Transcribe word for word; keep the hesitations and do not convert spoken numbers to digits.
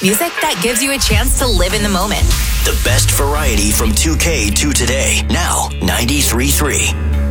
Music that gives you a chance to live in the moment. The best variety from two K to today. Now, ninety-three point three.